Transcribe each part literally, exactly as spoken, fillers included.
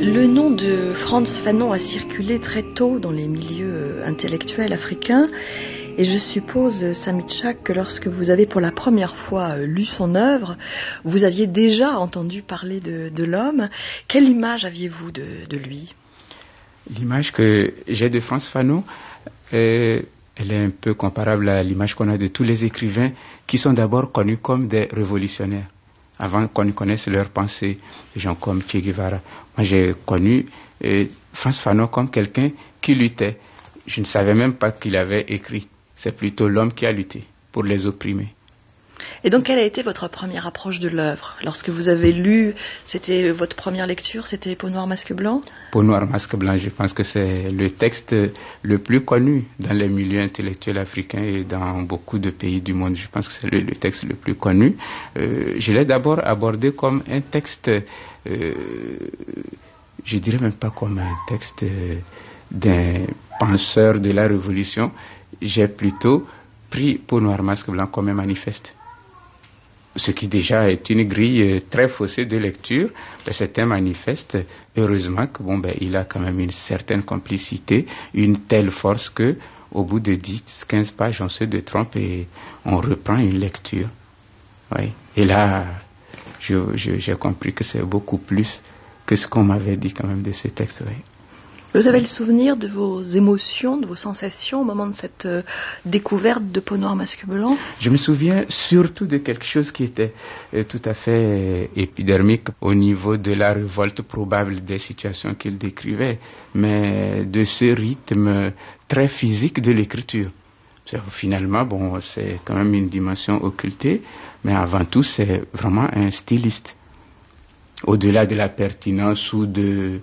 Le nom de Frantz Fanon a circulé très tôt dans les milieux intellectuels africains et je suppose, Samy Tchak, que lorsque vous avez pour la première fois lu son œuvre, vous aviez déjà entendu parler de, de l'homme. Quelle image aviez-vous de, de lui ? L'image que j'ai de Frantz Fanon, euh, elle est un peu comparable à l'image qu'on a de tous les écrivains qui sont d'abord connus comme des révolutionnaires, avant qu'on ne connaisse leurs pensées, des gens comme Che Guevara. Moi, j'ai connu euh, Frantz Fanon comme quelqu'un qui luttait. Je ne savais même pas qu'il avait écrit. C'est plutôt l'homme qui a lutté pour les opprimés. Et donc, quelle a été votre première approche de l'œuvre ? Lorsque vous avez lu, c'était votre première lecture, c'était Peau noire, masque blanc ? Peau noire, masque blanc, je pense que c'est le texte le plus connu dans les milieux intellectuels africains et dans beaucoup de pays du monde. Je pense que c'est le, le texte le plus connu. Euh, je l'ai d'abord abordé comme un texte, euh, je dirais même pas comme un texte euh, d'un penseur de la Révolution. J'ai plutôt pris Peau noire, masque blanc comme un manifeste. Ce qui déjà est une grille très faussée de lecture, ben c'est un manifeste. Heureusement que bon ben il a quand même une certaine complicité, une telle force que au bout de dix, quinze pages, on se détrompe et on reprend une lecture. Oui. Et là, je, je, j'ai compris que c'est beaucoup plus que ce qu'on m'avait dit quand même de ce texte. Oui. Vous avez le souvenir de vos émotions, de vos sensations au moment de cette euh, découverte de Peau noire, masque blanc ? Je me souviens surtout de quelque chose qui était euh, tout à fait euh, épidermique au niveau de la révolte probable des situations qu'il décrivait, mais de ce rythme très physique de l'écriture. Finalement, bon, c'est quand même une dimension occultée, mais avant tout, c'est vraiment un styliste. Au-delà de la pertinence ou de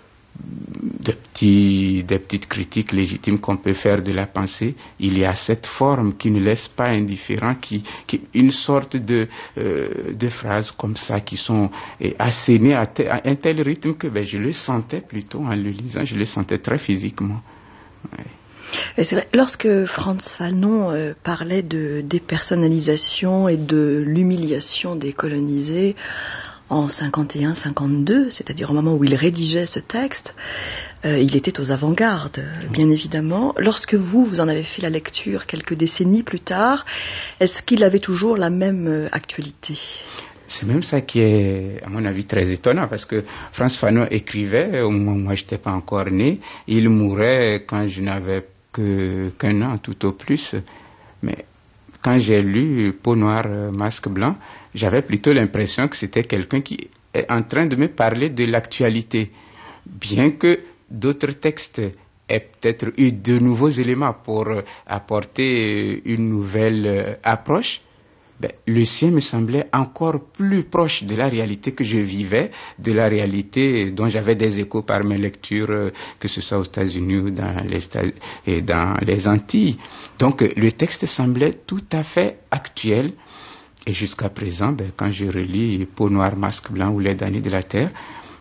Des, petits, des petites critiques légitimes qu'on peut faire de la pensée, il y a cette forme qui ne laisse pas indifférent, qui, qui une sorte de, euh, de phrases comme ça qui sont eh, assénées à, te, à un tel rythme que ben, je le sentais plutôt en le lisant, je le sentais très physiquement. Ouais. Et c'est vrai, lorsque Frantz Fanon euh, parlait de dépersonnalisation et de l'humiliation des colonisés, en cinquante et un cinquante-deux, c'est-à-dire au moment où il rédigeait ce texte, euh, il était aux avant-gardes, bien évidemment. Lorsque vous, vous en avez fait la lecture quelques décennies plus tard, est-ce qu'il avait toujours la même euh, actualité ? C'est même ça qui est, à mon avis, très étonnant, parce que Frantz Fanon écrivait au moment où moi je n'étais pas encore né, il mourait quand je n'avais que, qu'un an, tout au plus, mais quand j'ai lu Peau noire, masque blanc, j'avais plutôt l'impression que c'était quelqu'un qui est en train de me parler de l'actualité. Bien que d'autres textes aient peut-être eu de nouveaux éléments pour apporter une nouvelle approche, ben, le sien me semblait encore plus proche de la réalité que je vivais, de la réalité dont j'avais des échos par mes lectures, que ce soit aux États-Unis ou dans les, et dans les Antilles. Donc le texte semblait tout à fait actuel. Et jusqu'à présent, ben, quand je relis Peau noire, masque blanc ou Les damnés de la terre,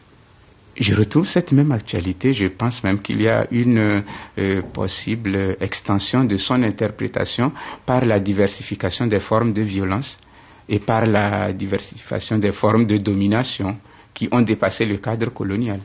je retrouve cette même actualité. Je pense même qu'il y a une euh, possible extension de son interprétation par la diversification des formes de violence et par la diversification des formes de domination qui ont dépassé le cadre colonial.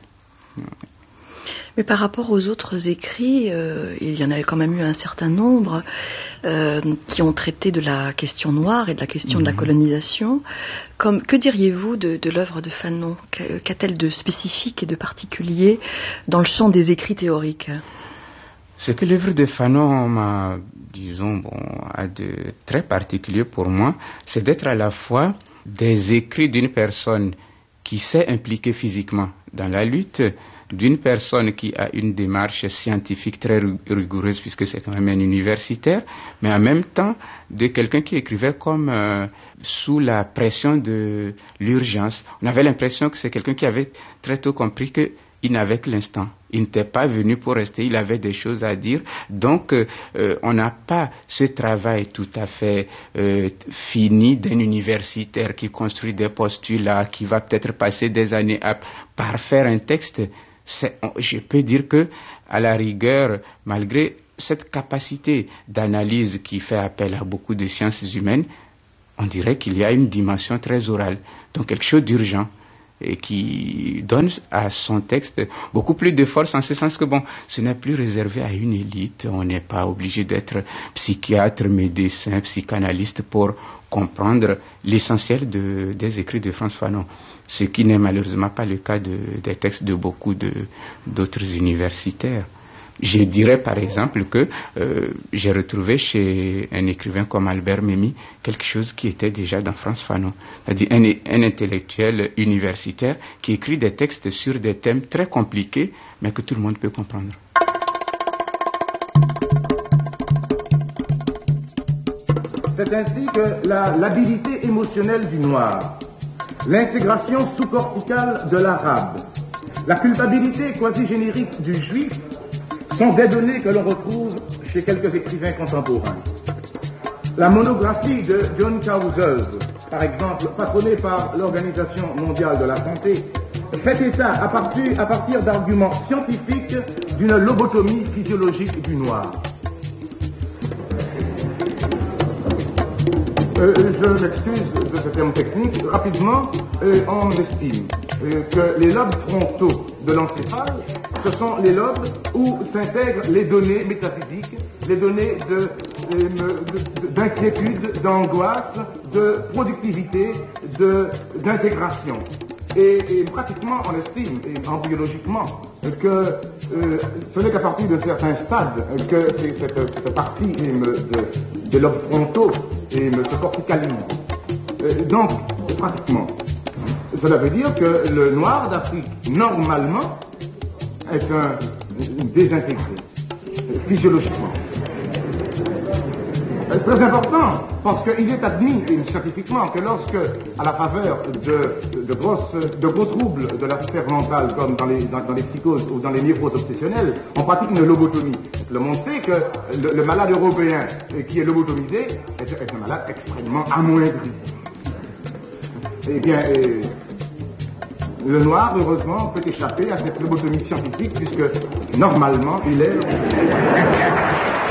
Mais par rapport aux autres écrits, euh, il y en avait quand même eu un certain nombre euh, qui ont traité de la question noire et de la question mmh. de la colonisation. Comme, que diriez-vous de, de l'œuvre de Fanon ? Qu'a-t-elle de spécifique et de particulier dans le champ des écrits théoriques ? Ce que l'œuvre de Fanon m'a, disons, bon, a de très particulier pour moi, c'est d'être à la fois des écrits d'une personne qui s'est impliquée physiquement dans la lutte, d'une personne qui a une démarche scientifique très rigoureuse puisque c'est quand même un universitaire, mais en même temps de quelqu'un qui écrivait comme euh, sous la pression de l'urgence. On avait l'impression que c'est quelqu'un qui avait très tôt compris que il n'avait que l'instant. Il n'était pas venu pour rester, il avait des choses à dire. Donc, euh, on n'a pas ce travail tout à fait euh, fini d'un universitaire qui construit des postulats, qui va peut-être passer des années à parfaire un texte. C'est, je peux dire que, à la rigueur, malgré cette capacité d'analyse qui fait appel à beaucoup de sciences humaines, on dirait qu'il y a une dimension très orale, donc quelque chose d'urgent. et qui donne à son texte beaucoup plus de force en ce sens que bon, ce n'est plus réservé à une élite. On n'est pas obligé d'être psychiatre, médecin, psychanalyste pour comprendre l'essentiel de, des écrits de Frantz Fanon. Ce qui n'est malheureusement pas le cas de, des textes de beaucoup de, d'autres universitaires. Je dirais par exemple que euh, j'ai retrouvé chez un écrivain comme Albert Memmi quelque chose qui était déjà dans Frantz Fanon, c'est-à-dire un, un intellectuel universitaire qui écrit des textes sur des thèmes très compliqués mais que tout le monde peut comprendre. C'est ainsi que la labilité émotionnelle du noir, l'intégration sous-corticale de l'arabe, la culpabilité quasi-générique du juif sont des données que l'on retrouve chez quelques écrivains contemporains. La monographie de John Clauser, par exemple, patronnée par l'Organisation mondiale de la santé, fait état à partir, à partir d'arguments scientifiques d'une lobotomie physiologique du noir. Euh, je m'excuse de ce terme technique. Rapidement, euh, on estime euh, que les lobes frontaux de l'encéphale, ce sont les lobes où s'intègrent les données métaphysiques, les données de, de, d'inquiétude, d'angoisse, de productivité, de, d'intégration. Et, et pratiquement, on estime, et embryologiquement, que euh, ce n'est qu'à partir de certains stades que cette, cette partie de, des lobes frontaux et se corticalise. Euh, donc, pratiquement, cela veut dire que le noir d'Afrique, normalement, est un désintégré, physiologiquement. C'est très important, parce qu'il est admis scientifiquement que lorsque, à la faveur de, de, grosses, de gros troubles de la sphère mentale, comme dans les, dans, dans les psychoses ou dans les névroses obsessionnelles, on pratique une lobotomie. Le monde sait que le, le malade européen qui est lobotomisé est, est un malade extrêmement amoindri. Eh bien, et, le noir, heureusement, peut échapper à cette lobotomie scientifique, puisque normalement, il est...